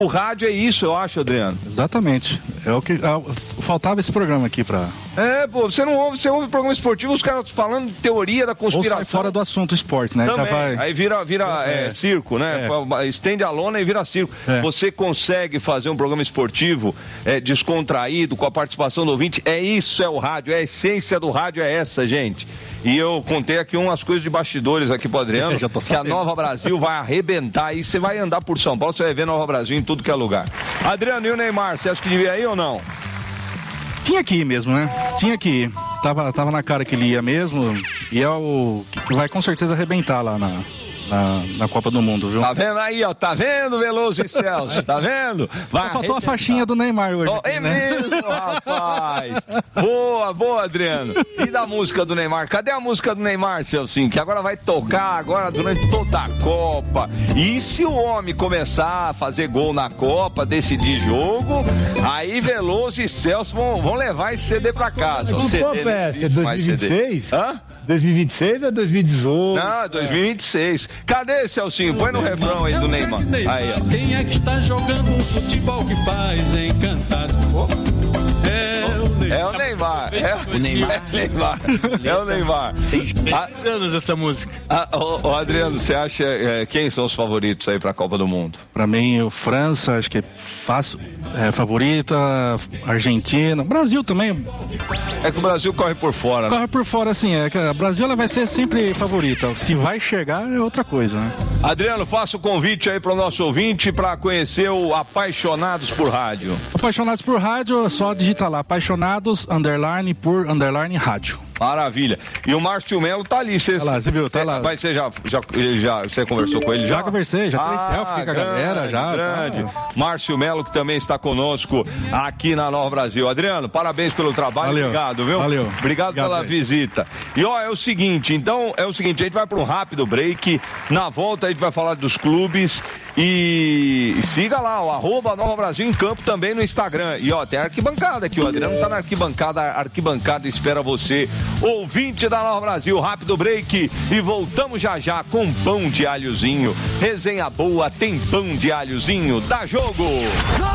O rádio é isso, eu acho, Adriano. Exatamente. É o que faltava esse programa aqui pra... Pô, você não ouve, você ouve programa esportivo, os caras falando de teoria da conspiração. Ou sai fora do assunto esporte, né? Também. Já vai... Aí vira circo, né? Estende a lona e vira circo. Você consegue fazer um programa esportivo descontraído, com a participação do ouvinte. Isso é o rádio, a essência do rádio é essa, gente. E eu contei aqui umas coisas de bastidores aqui pro Adriano, que a Nova Brasil vai arrebentar. E você vai andar por São Paulo, você vai ver Nova Brasil em tudo que é lugar. Adriano, e o Neymar, você acha que devia ir ou não? Tinha que ir mesmo, né? Tinha que ir. Tava na cara que ele ia mesmo. E é o que vai com certeza arrebentar lá na Copa do Mundo, viu? Tá vendo aí, ó? Tá vendo, Veloso e Celso? Tá vendo? Só faltou a faixinha do Neymar hoje. É mesmo, rapaz. Boa, Adriano. E da música do Neymar? Cadê a música do Neymar, Celcinho? Que agora vai tocar agora durante toda a Copa. E se o homem começar a fazer gol na Copa, decidir jogo, aí Veloso e Celso vão levar esse CD pra casa. Mas qual é 2026? Hã? 2026 ou 2018? Não, 2026. Cadê, Celcinho? Põe no refrão aí do Neymar. Aí, ó. Quem é que está jogando um futebol que faz encantado? É o Neymar. É o Neymar. 6 anos essa música. Adriano, você acha quem são os favoritos aí pra Copa do Mundo? Pra mim, o França, acho que é fácil. Favorita, Argentina, Brasil também. É que o Brasil corre por fora. Corre por fora, assim, o Brasil ela vai ser sempre favorita. Se vai chegar é outra coisa, né? Adriano, faça o convite aí pro nosso ouvinte pra conhecer o Apaixonados por Rádio. Apaixonados por Rádio, é só digitar lá, apaixonados, _ por _ rádio. Maravilha. E o Márcio Melo tá ali. Tá lá, você viu? Tá lá. Mas você você conversou com ele já? Já conversei, já tirei selfie com a galera, já. Grande. Márcio Melo, que também está conosco aqui na Nova Brasil. Adriano, parabéns pelo trabalho. Valeu. Obrigado, viu? Valeu. Obrigado pela visita. E é o seguinte, a gente vai para um rápido break. Na volta a gente vai falar dos clubes. E siga lá, o @Nova Brasil em campo também no Instagram. E tem a arquibancada aqui, o Adriano tá na arquibancada, a arquibancada espera você, ouvinte da Nova Brasil. Rápido break e voltamos já com pão de alhozinho. Resenha boa, tem pão de alhozinho, dá jogo!